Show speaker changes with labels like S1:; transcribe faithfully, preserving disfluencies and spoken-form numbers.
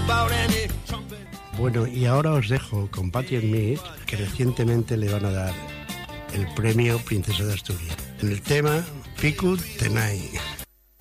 S1: Bueno, y ahora os dejo con Patti Smith, que recientemente le van a dar el premio Princesa de Asturias, en el tema Picut Tenay.